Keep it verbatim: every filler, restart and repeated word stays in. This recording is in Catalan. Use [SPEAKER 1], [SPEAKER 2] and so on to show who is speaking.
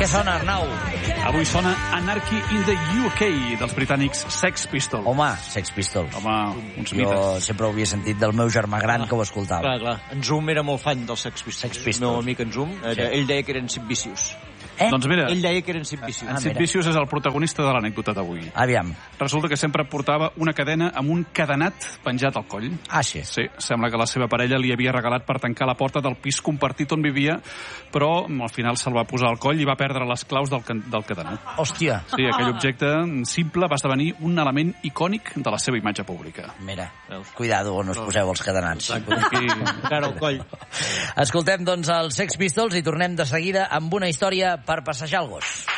[SPEAKER 1] Què sona, Arnau?
[SPEAKER 2] Avui sona Anarchy in the U K, dels britànics Sex Pistols.
[SPEAKER 1] Home, Sex Pistols.
[SPEAKER 2] Home, uns
[SPEAKER 1] jo
[SPEAKER 2] mites.
[SPEAKER 1] sempre ho havia sentit del meu germà gran, que ho escoltava.
[SPEAKER 3] Clar, clar. En Zoom era molt fan dels Sex Pistols.
[SPEAKER 1] Sex Pistols.
[SPEAKER 3] El meu amic en Zoom, era, ell deia que eren Sid Vicious.
[SPEAKER 1] Eh?
[SPEAKER 2] Doncs mira,
[SPEAKER 3] Ell deia que eren Sid Vicious.
[SPEAKER 1] Ah,
[SPEAKER 2] Sid
[SPEAKER 1] mira.
[SPEAKER 2] Vicious és el protagonista de l'anècdota d'avui.
[SPEAKER 1] Aviam.
[SPEAKER 2] Resulta que sempre portava una cadena amb un cadenat penjat al coll.
[SPEAKER 1] Ah, sí.
[SPEAKER 2] Sí, sembla que la seva parella li havia regalat per tancar la porta del pis compartit on vivia, però al final se'l va posar al coll i va perdre les claus del, can- del cadenat.
[SPEAKER 1] Hòstia.
[SPEAKER 2] Sí, aquell objecte simple va esdevenir un element icònic de la seva imatge pública.
[SPEAKER 1] Mira, cuidado on us poseu els cadenats.
[SPEAKER 2] Aquí,
[SPEAKER 3] Encara al coll.
[SPEAKER 1] Escoltem, doncs, els Sex Pistols i tornem de seguida amb una història per passejar el gos.